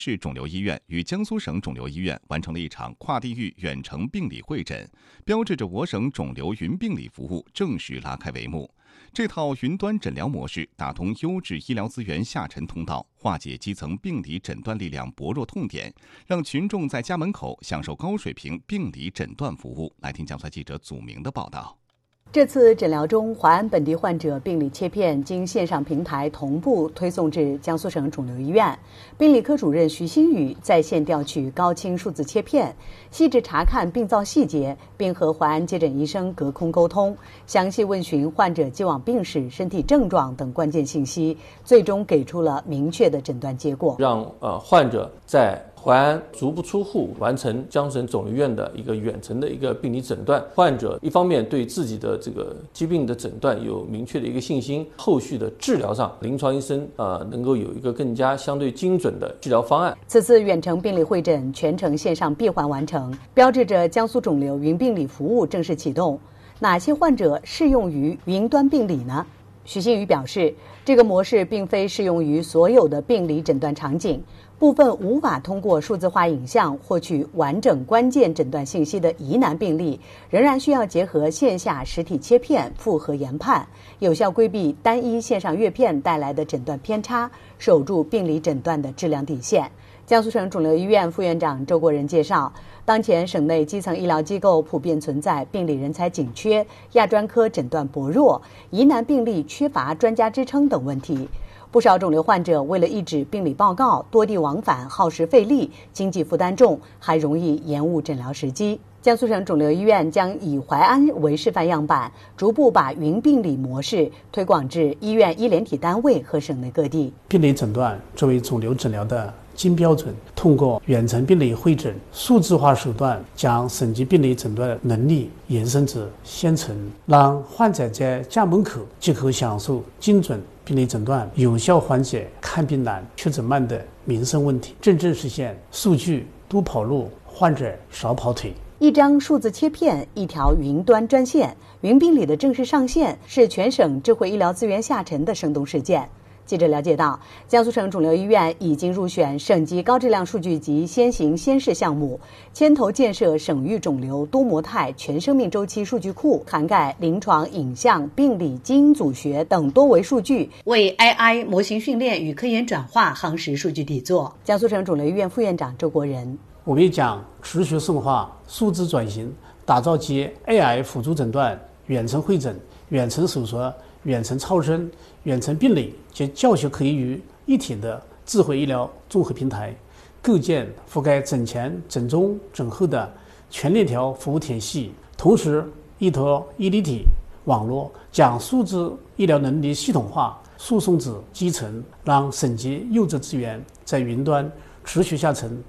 市肿瘤医院与江苏省肿瘤医院完成了一场跨地域远程病理会诊，标志着我省肿瘤云病理服务正式拉开帷幕。这套云端诊疗模式打通优质医疗资源下沉通道，化解基层病理诊断力量薄弱痛点，让群众在家门口享受高水平病理诊断服务。来听江苏记者祖明的报道。 这次诊疗中，淮安本地患者病理切片经线上平台同步推送至江苏省肿瘤医院，病理科主任徐新宇在线调取高清数字切片，细致查看病灶细节，并和淮安接诊医生隔空沟通，详细问询患者既往病史、身体症状等关键信息，最终给出了明确的诊断结果， 让患者在淮安足不出户完成江苏省肿瘤医院的一个远程的一个病理诊断。患者一方面对自己的这个疾病的诊断有明确的一个信心，后续的治疗上临床医生能够有一个更加相对精准的治疗方案。 此次远程病理会诊全程线上闭环完成，标志着江苏肿瘤云病理服务正式启动。哪些患者适用于云端病理呢？徐新宇表示，这个模式并非适用于所有的病理诊断场景，部分无法通过数字化影像获取完整关键诊断信息的疑难病例，仍然需要结合线下实体切片复核研判，有效规避单一线上阅片带来的诊断偏差，守住病理诊断的质量底线。江苏省肿瘤医院副院长周国仁介绍，当前省内基层医疗机构普遍存在病理人才紧缺、亚专科诊断薄弱、疑难病例缺乏专家支撑等问题。不少肿瘤患者为了一纸病理报告，多地往返，耗时费力，经济负担重，还容易延误诊疗时机。江苏省肿瘤医院将以淮安为示范样板，逐步把云病理模式推广至医院医联体单位和省内各地。 病理诊断作为肿瘤诊疗的金标准，通过远程病理会诊数字化手段，将省级病理诊断能力延伸至县城，让患者在家门口即可享受精准病理诊断，有效缓解看病难、确诊慢的民生问题，真正实现数据多跑路，患者少跑腿。 一张数字切片，一条云端专线，云病理的正式上线是全省智慧医疗资源下沉的生动实践。记者了解到，江苏省肿瘤医院已经入选省级高质量数据集先行先试项目，牵头建设省域肿瘤多模态全生命周期数据库，涵盖临床、影像、病理、基因组学等多维数据，为 AI 模型训练与科研转化夯实数据底座。江苏省肿瘤医院副院长周国仁， 我们讲持续深化数字转型，打造集 AI 辅助诊断、远程会诊、远程手术、远程超声、远程病理及教学可以于一体的智慧医疗综合平台，构建覆盖诊前、诊中、诊后的全链条服务体系，同时依托医理体网络，将数字医疗能力系统化输送至基层，让省级优质资源在云端持续下沉。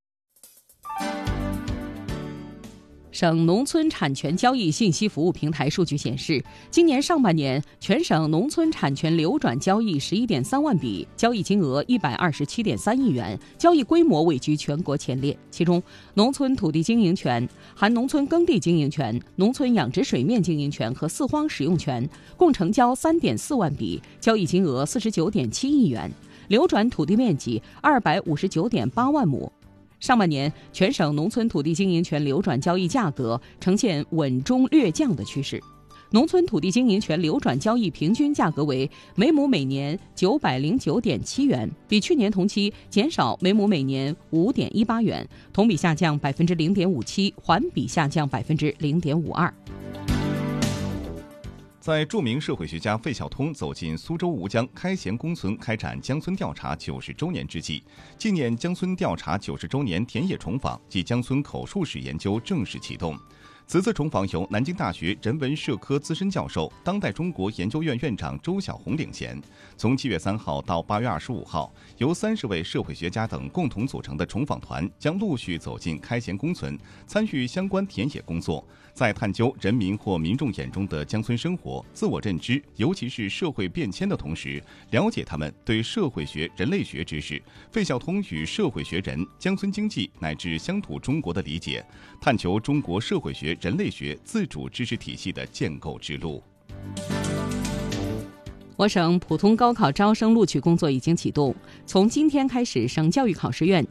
省农村产权交易信息服务平台数据显示，今年上半年全省农村产权流转交易11.3万笔，交易金额127.3亿元，交易规模位居全国前列。其中，农村土地经营权含农村耕地经营权、农村养殖水面经营权和四荒使用权共成交3.4万笔，交易金额49.7亿元，流转土地面积259.8万亩。上半年，全省农村土地经营权流转交易价格呈现稳中略降的趋势。农村土地经营权流转交易平均价格为每亩每年909.7元，比去年同期减少每亩每年5.18元，同比下降0.57%，环比下降0.52%。 在著名社会学家费孝通走进苏州吴江开贤公村开展江村调查90周年之际，纪念江村调查90周年田野重访及江村口述史研究正式启动。此次重访由南京大学人文社科资深教授、当代中国研究院院长周小红领衔。从7月3号到8月25号，由30位社会学家等共同组成的重访团将陆续走进开贤公村，参与相关田野工作，在探究人民或民众眼中的江村生活、自我认知，尤其是社会变迁的同时，了解他们对社会学、人类学知识、费孝通与社会学人、江村经济乃至乡土中国的理解，探求中国社会学、人类学自主知识体系的建构之路。 我省普通高考招生录取工作已经启动，从今天开始，省教育考试院